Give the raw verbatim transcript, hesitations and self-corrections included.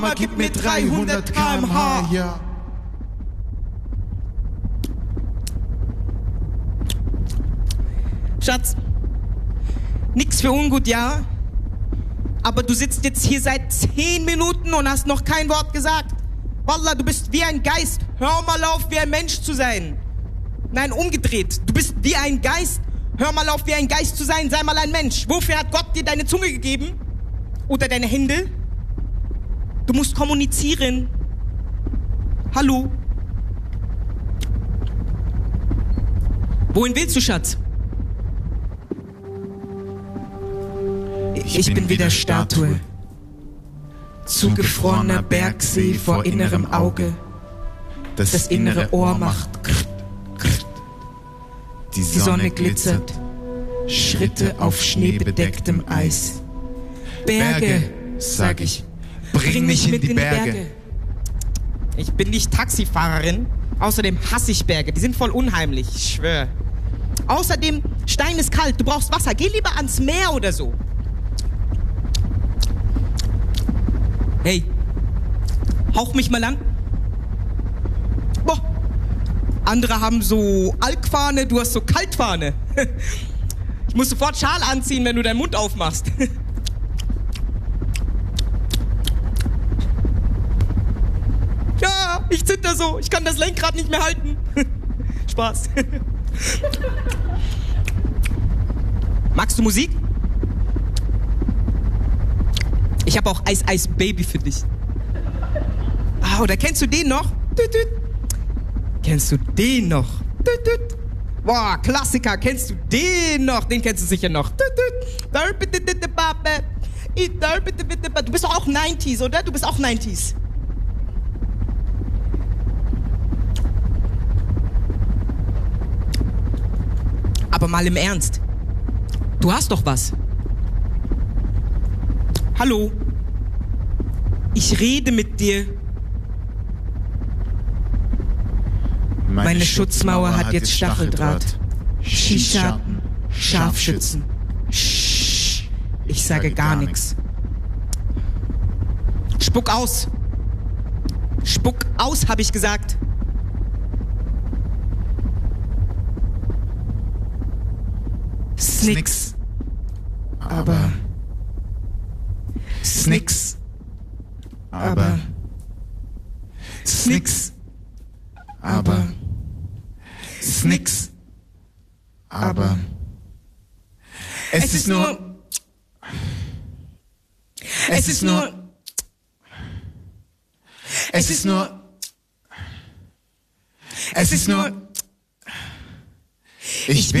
Gib mir dreihundert Kilometer pro Stunde, ja. Schatz, nix für ungut, ja? Aber du sitzt jetzt hier seit zehn Minuten und hast noch kein Wort gesagt. Wallah, du bist wie ein Geist. Hör mal auf, wie ein Mensch zu sein. Nein, umgedreht. Du bist wie ein Geist. Hör mal auf, wie ein Geist zu sein. Sei mal ein Mensch. Wofür hat Gott dir deine Zunge gegeben? Oder deine Hände? Du musst kommunizieren. Hallo? Wohin willst du, Schatz? Ich, ich bin, bin wie der Statue, zugefrorener Bergsee vor innerem Auge. Das, das innere Ohr macht krrt, krrt. Die Sonne glitzert, Schritte auf schneebedecktem Eis. Berge, sag ich, bring mich in die Berge. Ich bin nicht Taxifahrerin. Außerdem hasse ich Berge. Die sind voll unheimlich, ich schwör. Außerdem, Stein ist kalt, du brauchst Wasser. Geh lieber ans Meer oder so. Hey, hauch mich mal an. Boah. Andere haben so Alkfahne, du hast so Kaltfahne. Ich muss sofort Schal anziehen, wenn du deinen Mund aufmachst. Ja, ich zitter so, ich kann das Lenkrad nicht mehr halten. Spaß. Magst du Musik? Ich habe auch Ice Ice Baby für dich. Ah, oder kennst du den noch? Düt, düt. Kennst du den noch? Düt, düt. Boah, Klassiker, kennst du den noch? Den kennst du sicher noch. Düt, düt. Du bist doch auch neunziger, oder? Du bist auch neunziger. Aber mal im Ernst. Du hast doch was. Hallo? Ich rede mit dir. Meine, Meine Schutzmauer hat jetzt Stacheldraht. Schießscharten, Scharfschützen. Sch. Ich sage gar nichts. Spuck aus. Spuck aus, habe ich gesagt. Snix. Aber. Snix. Aber. Snix. Aber. Snix. Aber. Es ist nur. Es ist nur. Es ist nur. Es ist nur. Ich bin